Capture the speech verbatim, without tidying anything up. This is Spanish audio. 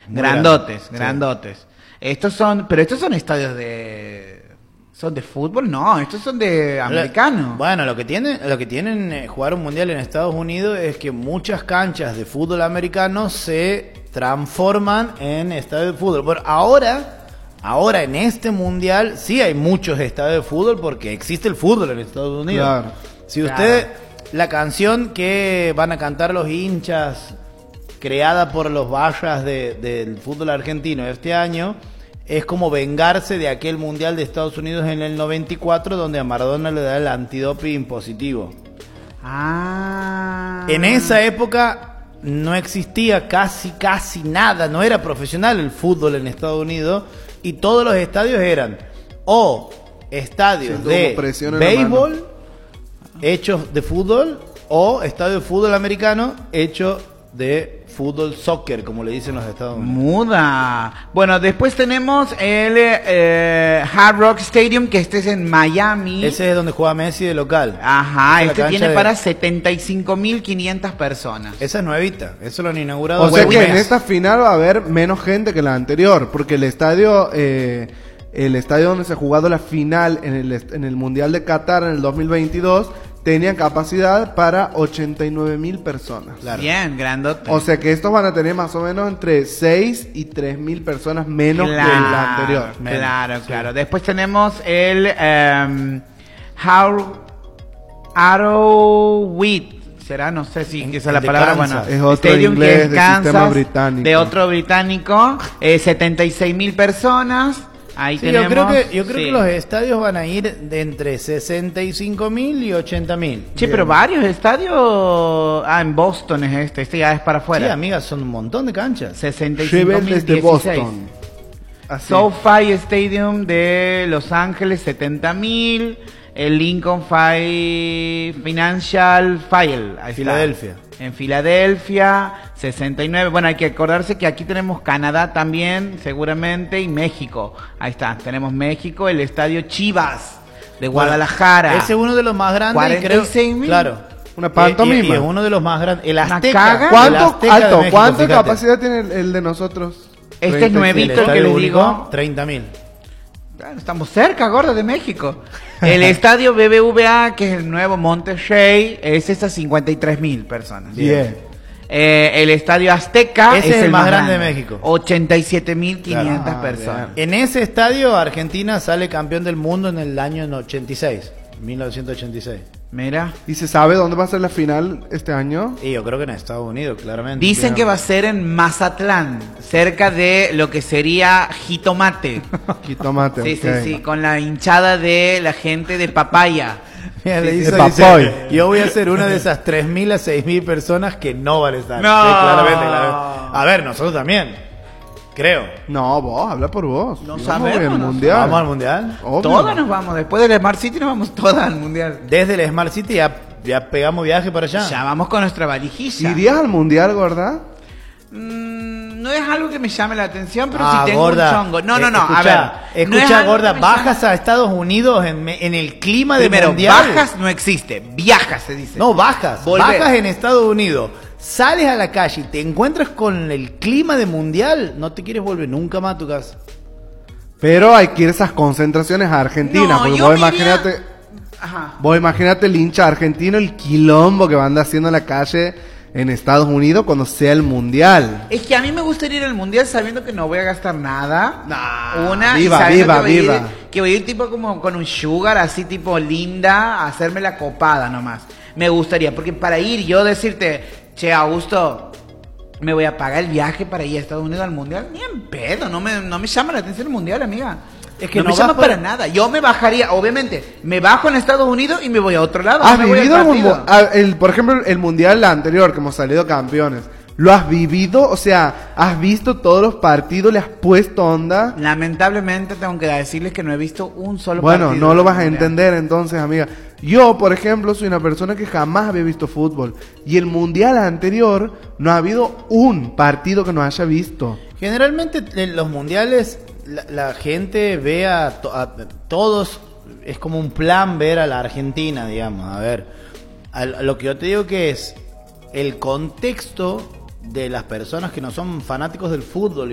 Grandotes, grande. grandotes. Sí. Estos son, pero estos son estadios de... ¿Son de fútbol? No, estos son de americano. Bueno, lo que tienen, lo que tienen eh, jugar un mundial en Estados Unidos es que muchas canchas de fútbol americano se transforman en estadios de fútbol. Pero ahora, ahora en este mundial sí hay muchos estadios de fútbol porque existe el fútbol en Estados Unidos. Claro. Si usted, claro. La canción que van a cantar los hinchas, creada por los Bayas de, del fútbol argentino este año, es como vengarse de aquel mundial de Estados Unidos en el noventa y cuatro donde a Maradona le da el antidoping positivo. Ah. En esa época no existía casi, casi nada, no era profesional el fútbol en Estados Unidos y todos los estadios eran o estadios de béisbol hechos de fútbol o estadios de fútbol americano hechos de fútbol, soccer, como le dicen los Estados Unidos. Muda. Bueno, después tenemos el eh, Hard Rock Stadium, que este es en Miami. Ese es donde juega Messi de local. Ajá, Esa este tiene de... para setenta y cinco mil quinientas personas. Esa es nuevita, eso lo han inaugurado. O sea que en esta final va a haber menos gente que la anterior, porque el estadio... Eh, el estadio donde se ha jugado la final en el, en el Mundial de Qatar en el dos mil veintidós tenía capacidad para ochenta y nueve mil personas. Claro. Bien, grandote. O sea que estos van a tener más o menos entre seis y tres mil personas menos claro, que la anterior. Claro, sí. claro. Después tenemos el um, How Arrowhead. ¿Será? No sé si esa es la palabra. Kansas. Bueno, es otro Stadium inglés que es del Kansas, sistema británico. De otro británico. Eh, setenta y seis mil personas. Ahí sí, tenemos, yo creo que, yo creo sí. que los estadios van a ir de entre sesenta y cinco mil y ochenta mil. Sí, pero varios estadios. Ah, en Boston es este. Este ya es para afuera. Sí, amigas, son un montón de canchas. sesenta y cinco mil desde Boston. Así. SoFi Stadium de Los Ángeles, setenta mil. El Lincoln Fi Financial File. Ahí Filadelfia. Está. En Filadelfia, sesenta y nueve. Bueno, hay que acordarse que aquí tenemos Canadá también, seguramente, y México. Ahí está, tenemos México, el estadio Chivas de Guadalajara. Bueno, ese es uno de los más grandes. cuarenta y seis mil. Claro. Una pantomima. Y, y es uno de los más grandes. El Una Azteca. caga. ¿Cuánto, el Azteca alto, México, ¿cuánta fíjate. capacidad tiene el, el de nosotros? Este es nuevito, el que les digo. treinta mil. Claro, estamos cerca, gordo, de México. El estadio B B V A, que es el nuevo Monterrey, es esas cincuenta y tres mil personas. Bien. Eh, el estadio Azteca ese es el más grande de México. ochenta y siete mil quinientas Claro. personas. En ese estadio, Argentina sale campeón del mundo en el año ochenta y seis. mil novecientos ochenta y seis. Mira. ¿Y se sabe dónde va a ser la final este año? Y yo creo que en Estados Unidos, claramente. Dicen Bien. que va a ser en Mazatlán, cerca de lo que sería Jitomate. Jitomate, Sí, okay. sí, sí, con la hinchada de la gente de Papaya. Mira, Sí, le sí, hizo, sí. dice, Papoy. yo voy a ser una de esas tres mil a seis mil personas que no van a estar. No. Sí, claramente, claramente. A ver, nosotros también. Creo. No, vos, habla por vos. No Vamos sabemos, al no mundial. Vamos al mundial. Obvio. Todas nos vamos, después del Smart City nos vamos todas al mundial. Desde el Smart City ya, ya pegamos viaje para allá. Ya vamos con nuestra valijilla. ¿Irías al mundial, gorda? Mm, no es algo que me llame la atención, pero Ah, si tengo gorda. un chongo. No, no, Eh, no, escucha, a ver. no es Escucha, algo gorda, que me bajas llame- a Estados Unidos en, me- en el clima de Primero, mundial. bajas no existe, viajas se dice. No, bajas. Volver. Bajas en Estados Unidos. Sales a la calle y te encuentras con el clima de mundial. No te quieres volver nunca más a tu casa. Pero hay que ir a esas concentraciones a Argentina. No, porque yo vos me iría- imagínate, Ajá. vos imagínate el hincha argentino, el quilombo que va a andar haciendo en la calle en Estados Unidos cuando sea el mundial. Es que a mí me gustaría ir al mundial sabiendo que no voy a gastar nada. Nah, Una, viva, y sabiendo viva, que voy a ir- viva. que voy a ir tipo como con un sugar, así tipo linda, a hacerme la copada nomás. Me gustaría, porque para ir yo decirte, che, Augusto, me voy a pagar el viaje para ir a Estados Unidos al mundial, ni en pedo, no me, no me llama la atención el mundial, amiga. Es que no, no me llama vas por- para nada. Yo me bajaría, obviamente, me bajo en Estados Unidos y me voy a otro lado. ¿Has no me voy al vivido algún partido. mu- ah, el, por ejemplo, el mundial anterior que hemos salido campeones? ¿Lo has vivido? O sea, ¿has visto todos los partidos? ¿Le has puesto onda? Lamentablemente tengo que decirles que no he visto un solo Bueno, partido. no lo del vas a mundial. entender entonces, amiga. Yo, por ejemplo, soy una persona que jamás había visto fútbol. Y el mundial anterior no ha habido un partido que no haya visto. Generalmente en los mundiales la, la gente ve a, to- a todos, es como un plan ver a la Argentina, digamos. A ver, a lo que yo te digo que es el contexto de las personas que no son fanáticos del fútbol